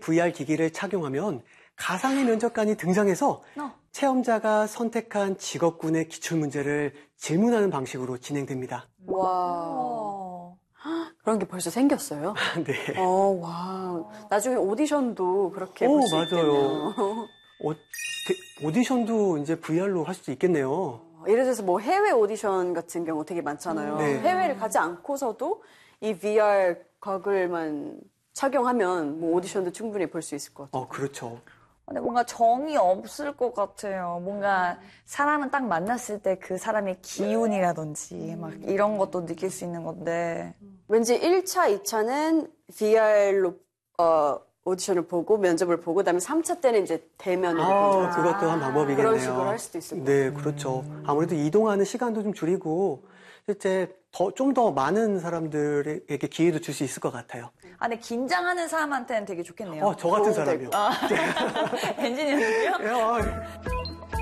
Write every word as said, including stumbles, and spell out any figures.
브이알 기기를 착용하면 가상의 면접관이 등장해서 어. 체험자가 선택한 직업군의 기출문제를 질문하는 방식으로 진행됩니다. 와. 그런 게 벌써 생겼어요? 네. 어, 와. 나중에 오디션도 그렇게 오, 볼 수 있겠네요. 맞아요. 어, 그, 오디션도 이제 브이알로 할 수도 있겠네요. 예를 들어서 뭐 해외 오디션 같은 경우 되게 많잖아요. 네. 해외를 가지 않고서도 이 브이알 거글만 착용하면 뭐 오디션도 충분히 볼 수 있을 것 같아요. 어, 그렇죠. 근데 뭔가 정이 없을 것 같아요. 뭔가 사람은 딱 만났을 때 그 사람의 기운이라든지 막 이런 것도 느낄 수 있는 건데. 왠지 일 차, 이 차는 브이알로 어, 오디션을 보고 면접을 보고 그다음에 삼 차 때는 이제 대면으로 아, 보는 그것도 한 방법이겠네요. 그런 식으로 할 수도 있을 것 네, 그렇죠. 아무래도 이동하는 시간도 좀 줄이고 실제 더, 좀 더 많은 사람들에게 기회도 줄 수 있을 것 같아요. 아, 근데 긴장하는 사람한테는 되게 좋겠네요. 어, 저 같은 도움 사람이요. 엔지니어는요? 예, 아,